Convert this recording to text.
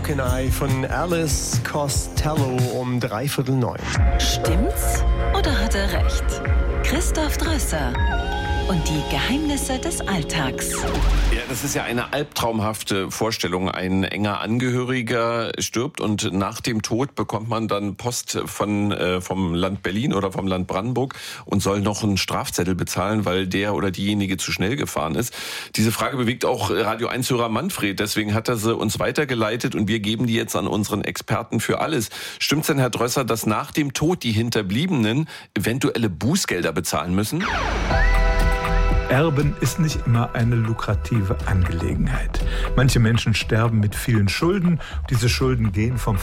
How Can I von Alice Costello um 8:45. Stimmt's oder hat er recht? Christoph Drösser und die Geheimnisse des Alltags. Ja, das ist ja eine albtraumhafte Vorstellung. Ein enger Angehöriger stirbt und nach dem Tod bekommt man dann Post vom Land Berlin oder vom Land Brandenburg und soll noch einen Strafzettel bezahlen, weil der oder diejenige zu schnell gefahren ist. Diese Frage bewegt auch Radio 1-Hörer Manfred. Deswegen hat er sie uns weitergeleitet und wir geben die jetzt an unseren Experten für alles. Stimmt's denn, Herr Drösser, dass nach dem Tod die Hinterbliebenen eventuelle Bußgelder bezahlen müssen? Erben ist nicht immer eine lukrative Angelegenheit. Manche Menschen sterben mit vielen Schulden. Diese Schulden gehen vom